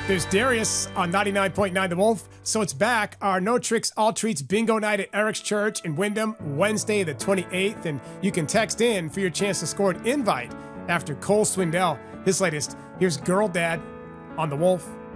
There's Darius on 99.9 The Wolf. So it's back, our No Tricks, All Treats Bingo Night at Eric's Church in Wyndham, Wednesday the 28th. And you can text in for your chance to score an invite after Cole Swindell, his latest. Here's Girl Dad on The Wolf.